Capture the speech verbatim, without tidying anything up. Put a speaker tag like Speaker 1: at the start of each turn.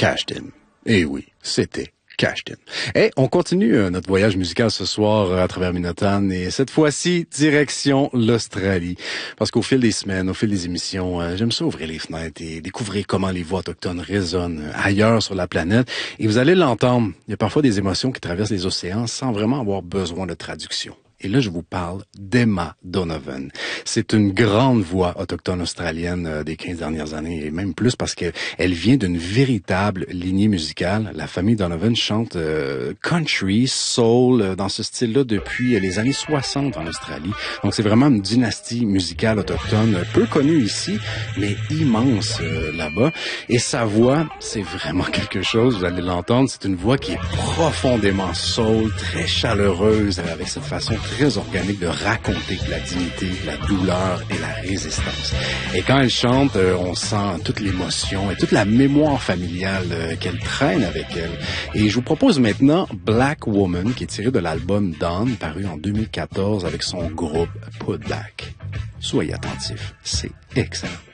Speaker 1: Cashed In. Eh oui, c'était Cashed In. Et on continue euh, notre voyage musical ce soir euh, à travers Minottan et cette fois-ci, direction l'Australie. Parce qu'au fil des semaines, au fil des émissions, euh, j'aime ça ouvrir les fenêtres et découvrir comment les voix autochtones résonnent euh, ailleurs sur la planète. Et vous allez l'entendre, il y a parfois des émotions qui traversent les océans sans vraiment avoir besoin de traduction. Et là, je vous parle d'Emma Donovan. C'est une grande voix autochtone australienne euh, des quinze dernières années, et même plus parce que elle vient d'une véritable lignée musicale. La famille Donovan chante euh, country, soul, euh, dans ce style-là depuis les années soixante en Australie. Donc, c'est vraiment une dynastie musicale autochtone, peu connue ici, mais immense euh, là-bas. Et sa voix, c'est vraiment quelque chose, vous allez l'entendre, c'est une voix qui est profondément soul, très chaleureuse, avec cette façon très organique de raconter la dignité, la douleur et la résistance. Et quand elle chante, euh, on sent toute l'émotion et toute la mémoire familiale euh, qu'elle traîne avec elle. Et je vous propose maintenant Black Woman, qui est tiré de l'album Dawn, paru en deux mille quatorze avec son groupe Put Back. Soyez attentifs, c'est excellent.